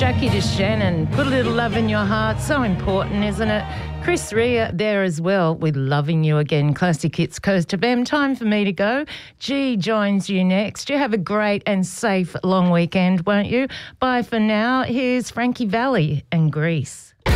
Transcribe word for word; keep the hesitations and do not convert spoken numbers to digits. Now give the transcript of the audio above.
Jackie DeShannon, put a little love in your heart. So important, isn't it? Chris Rea there as well with Loving You Again. Classic Hits Coast of M. Time for me to go. G joins you next. You have a great and safe long weekend, won't you? Bye for now. Here's Frankie Valli and Grease.